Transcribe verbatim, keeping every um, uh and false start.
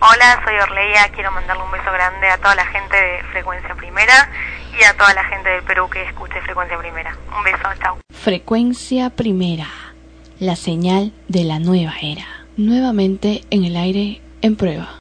Hola, soy Orleia, quiero mandarle un beso grande a toda la gente de Frecuencia Primera y a toda la gente del Perú que escuche Frecuencia Primera. Un beso, chao. Frecuencia Primera, la señal de la nueva era. Nuevamente en el aire, en prueba.